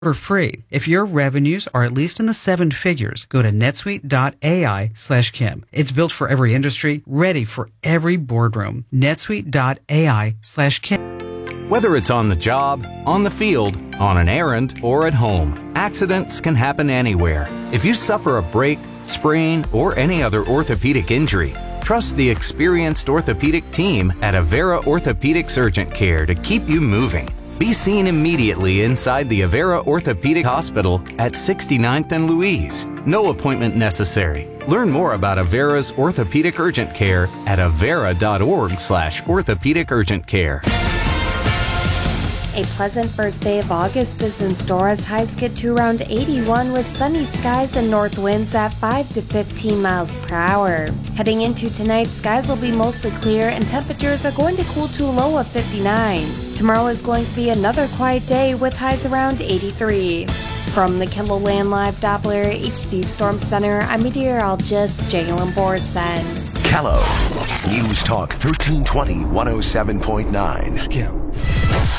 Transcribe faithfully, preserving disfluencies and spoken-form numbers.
for free. If your revenues are at least in the seven figures, go to netsuite.ai slash Kim. It's built for every industry, ready for every boardroom. netsuite.ai slash Kim. Whether it's on the job, on the field, on an errand, or at home, accidents can happen anywhere. If you suffer a break, sprain, or any other orthopedic injury, trust the experienced orthopedic team at Avera Orthopedics Urgent Care to keep you moving. Be seen immediately inside the Avera Orthopedic Hospital at sixty-ninth and Louise. No appointment necessary. Learn more about Avera's Orthopedic Urgent Care at avera.org slash orthopedic urgent care. A pleasant first day of August is in store as highs get to around eighty-one with sunny skies and north winds at five to fifteen miles per hour. Heading into tonight, skies will be mostly clear and temperatures are going to cool to a low of fifty-nine. Tomorrow is going to be another quiet day with highs around eighty-three. From the KENDLE Live Doppler H D Storm Center, I'm meteorologist Jalen Borson. Kello News Talk thirteen twenty, one oh seven point nine. Kim.